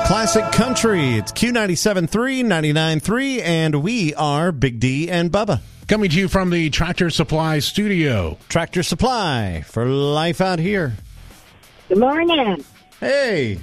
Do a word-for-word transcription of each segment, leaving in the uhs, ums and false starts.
Classic Country. It's Q ninety-seven point three, ninety-nine point three, and we are Big D and Bubba. Coming to you from the Tractor Supply Studio. Tractor Supply for life out here. Good morning. Hey.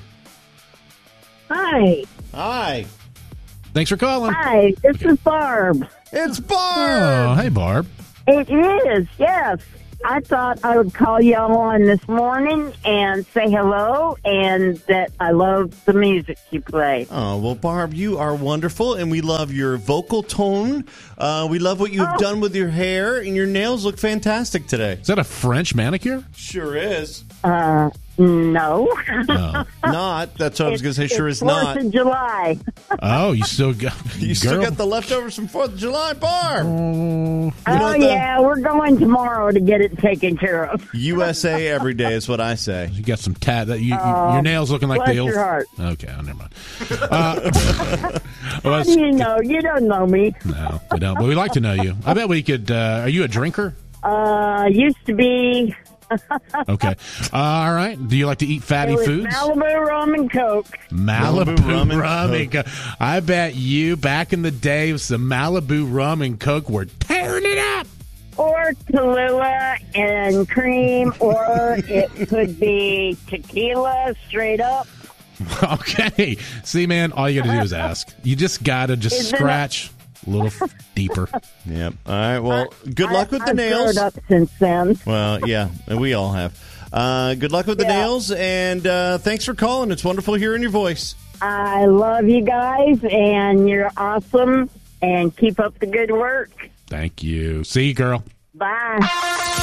Hi. Hi. Thanks for calling. Hi, this is Barb. It's Barb. Oh, hey, Barb. It is, yes. I thought I would call y'all on this morning and say hello and that I love the music you play. Oh, well, Barb, you are wonderful, and we love your vocal tone. Uh, we love what you've Oh. done with your hair, and your nails look fantastic today. Is that a French manicure? Sure is. Uh, no. No. Not. That's what I was going to say. Sure it's is not. fourth of July. Oh, you still got... You still girl. got the leftovers from fourth of July, Barb. Oh, You know oh, what the- yeah, we're going tomorrow to get it taken care of. U S A every day is what I say. you got some tat. That you, Oh, your nails looking like bless the old... your heart. Okay, oh, never mind. Uh, well, How do you know? You don't know me. no, we don't. But we like to know you. I bet we could... Uh, are you a drinker? Uh, used to be... Okay. Uh, all right. Do you like to eat fatty It was foods? Malibu rum and Coke. Malibu, Malibu rum, rum and and Coke. I bet you back in the day, with some Malibu rum and Coke were tearing it up. Or Kahlua and cream, or it could be tequila straight up. Okay. See, man, all you got to do is ask. You just got to just Is it scratch a little deeper. Yep. All right. Well, good luck with the I've nails. grown up since then. Well, yeah, we all have. Uh, good luck with the Yeah. nails, and uh, thanks for calling. It's wonderful hearing your voice. I love you guys, and you're awesome, and keep up the good work. Thank you. See you, girl. Bye.